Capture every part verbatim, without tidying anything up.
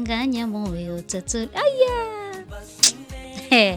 Nganya moyo tatu. Aya. He.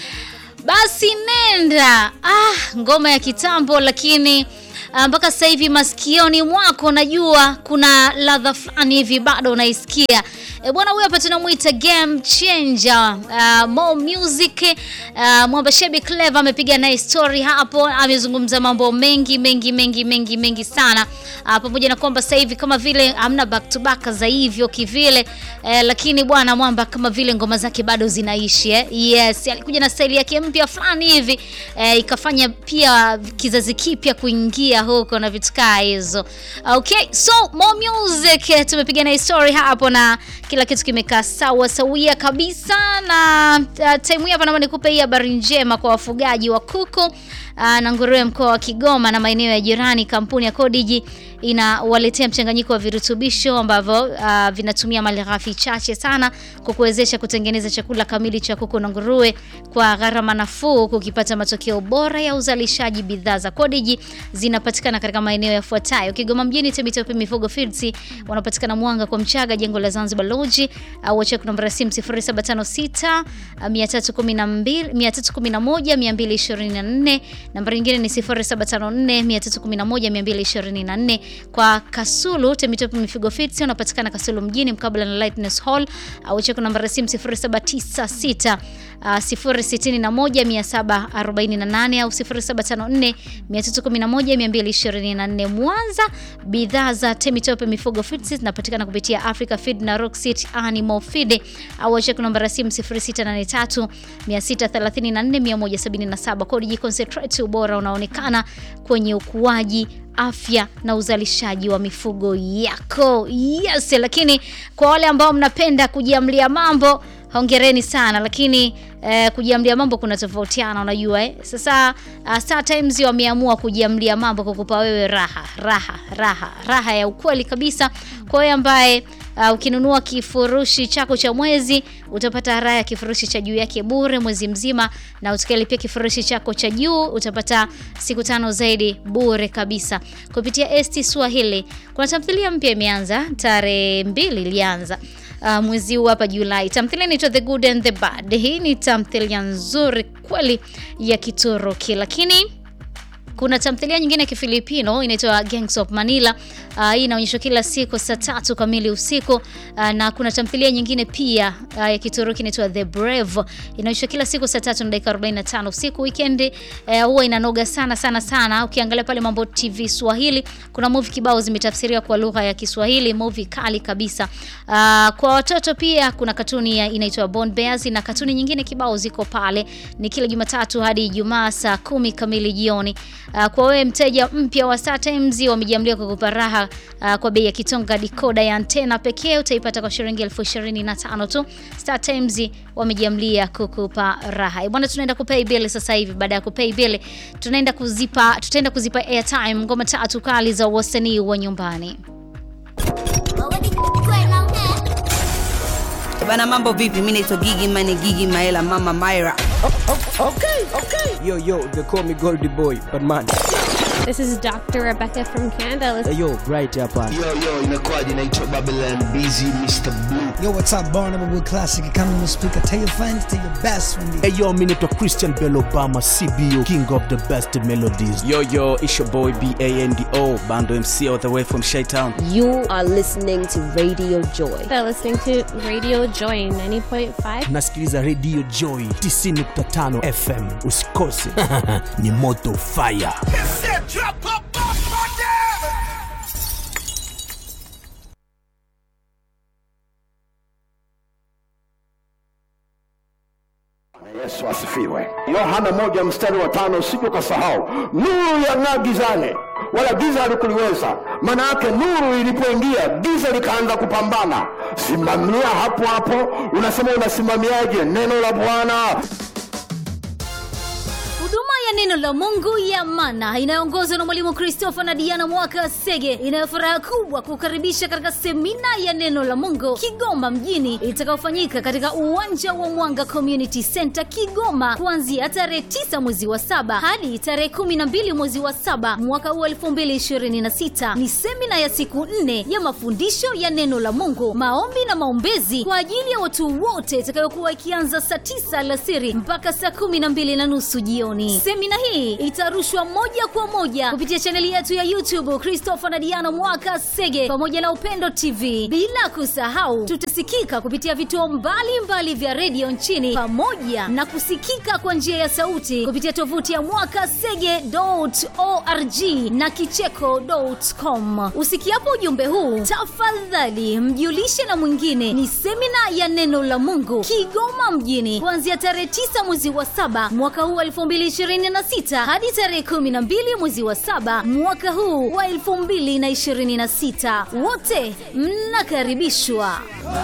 Basi nenda. Ah, ngoma ya kitambo lakini mpaka sasa hivi masikioni mwako najua kuna ladha fulani hivi bado unaisikia. E bwana, huyu hapa tunamuita Game Changer. Uh, Mo Music, uh, Mwamba Shebi Clever amepiga na story hapo, amezungumza mambo mengi mengi mengi mengi mengi sana. Uh, pamoja na kwamba sasa hivi kama vile hamna back to back za hivyo kivile, eh, lakini bwana Mwamba kama vile ngoma zake bado zinaishi eh. Yes, alikuja na style yake mpya fulani hivi, eh, ikafanya pia kizazi kipya kuingia huko na vitu kama hizo. Okay, so Mo Music tumepiga na story hapo na kila kitu kimekaa sawa sawia kabisa. Na uh, time hapa naomba nikupe hii habari njema kwa wafugaji wa kuku uh, na nguruwe mkoa wa Kigoma na maeneo ya jirani. Kampuni ya Codigi inawaletea mchanganyiko wa virutubisho ambavyo uh, vinatumia malighafi chache sana kukuwezesha kutengeneza chakula kamili cha kuku na nguruwe kwa gharama nafuu, kukipata matokeo bora ya uzalishaji. Bidhaa za Codigi zinapatikana katika maeneo yafuatayo: Kigoma mjini, Temitope Mifugo Feeds, wanapatikana Mwanga kwa Mchaga, jengo la Zanzibar Lodge, au uh, check namba ya simu sifuri saba tano sita tatu kumi na mbili mia tatu kumi na moja mia mbili ishirini na nne. Namba nyingine ni sifuri saba tano nne mia tatu kumi na moja mia mbili ishirini na nne. Kwa Kasulu, Temitope Mifugo Feeds wanapatikana Kasulu mjini mkabala na Lightness Hall, au check namba ya simu sifuri saba tisa sita sifuri sita moja mia saba arobaini na nane au sifuri saba tano nne mia tatu kumi na moja mia mbili ishirini na nne. Mwanza, bidhaa za Temitope Mifugo Feeds zinapatikana kupitia Africa Feed na Rock City Animal Feed, au check namba ya simu sifuri sita nane tatu sita three nne mia moja sabini na saba. Codigi Concentrate, ubora unaonekana kwenye ukuaji, afya na uzalishaji wa mifugo yako. Yes, lakini kwa wale ambao mnapenda kujiamlia mambo, hongereni sana, lakini eh, kujiamlia mambo kuna tofautiana unajua eh. Sasa uh, Star Times wameamua kujiamlia mambo kukupa wewe raha, raha, raha, raha ya ukweli kabisa. Kwa wewe ambaye Uh, ukinunua kifurushi chako cha mwezi utapata raha ya kifurushi cha juu yake bure mwezi mzima, na utakilipia kifurushi chako cha juu utapata siku tano zaidi bure kabisa. Kupitia S T Swahili kuna tamthilia mpya imeanza tarehe mbili ilianza uh, mwezi huu hapa Julai. Tamthilia inaitwa The Good and the Bad. Hii ni tamthilia nzuri kweli ya Kituruki, lakini kuna tamthilia nyingine ya Kifilipino inaitwa Gangs of Manila. Uh, hii inaonyeshwa kila siku saa tatu kamili usiku. Uh, na kuna tamthilia nyingine pia uh, ya Kituruki inaitwa The Brave. Inaonyeshwa kila siku saa tatu na dakika arobaini na tano usiku. Weekend uh, huwa inanoga sana sana sana. Ukiangalia pale Mambo T V Swahili kuna movie kibao zimetafsiriwa kwa lugha ya Kiswahili, movie kali kabisa. Uh, kwa watoto pia kuna katuni inaitwa Bond Bears na katuni nyingine kibao ziko pale. Ni kila Jumatatu hadi Ijumaa saa kumi kamili jioni. Uh, kwa wewe mteja mpya wa Star Times wamejiamlia kukupa raha uh, kwa bei ya kitonga decoder ya antena pekee utaipata kwa shilingi elfu ishirini na tano tu. Star Times wamejiamlia kukupa raha. Bwana, tunaenda kupay bill sasa hivi. Baada ya kupay bill tunaenda kuzipa tutaenda kuzipa airtime ngoma tatu kali za wasanii wa nyumbani. Bana, mambo vipi? Mimi naitwa Gigi Mane, Gigi Maela, Mama Myra. Oh, oh, okay, okay. Yo, yo, they call me Goldie Boy, but man. This is Doctor Rebecca from Canada. Hey, yo, bright up on. Yo, yo, inakuaje, naitwa Babylon Busy, Mister Blue. Yo, what's up, Barnum with Classic? Come on the speaker. Tell your friends, tell your best friend. Hey, yo, mimi naitwa Christian Bell Obama, C B O, king of the best melodies. Yo, yo, it's your boy B A N D O, Bando M C all the way from Chi-Town. You are listening to Radio Joy. They're listening to Radio Joy ninety point five. Nasikiliza Radio Joy tisini nukta tano F M. Usikose. Ni moto fire. Drop up, up, Yesu asifiwe. Yohana moja mstari wa tano, usije ukasahau. Nuru yang'aa gizani, wala giza halikuliweza. Maana yake nuru ilipoingia, giza likaanza kupambana. Simamia hapo hapo. Unasema unasimamiaje neno la Bwana? Huduma ya neno la Mungu ya Mana inayoongozwa na mwalimu Christopher na Diana Mwaka Sege inayofuraha kubwa kukaribisha katika semina ya neno la Mungu Kigoma mjini itakayofanyika katika uwanja wa Mwanga Community Center Kigoma kuanzia tarehe tisa mwezi wa saba hadi tarehe kumi na mbili mwezi wa saba mwaka huu elfu mbili ishirini na sita. Ni semina ya siku nne ya mafundisho ya neno la Mungu, maombi na maombezi kwa ajili ya watu wote itakayokuwa ikianza saa tisa alasiri mpaka saa kumi na mbili na nusu jioni. Semina hii itarushwa moja kwa moja kupitia chaneli yetu ya YouTube Christopher na Diana Mwaka Sege pamoja na Upendo T V. Bila kusahau tutasikika kupitia vituo mbalimbali vya radio nchini pamoja na kusikika kwa njia ya sauti kupitia tovuti ya mwakasege dot org na kicheko dot com. Usikiapo ujumbe huu, tafadhali mjulishe na mwingine. Ni semina ya neno la Mungu Kigoma mjini kuanzia tarehe tisa mwezi wa saba mwaka huu elfu mbili ishirini na sita hadi tarehe kumi na mbili mwezi wa saba mwaka huu wa elfu mbili ishirini na sita. Wote mnakaribishwa.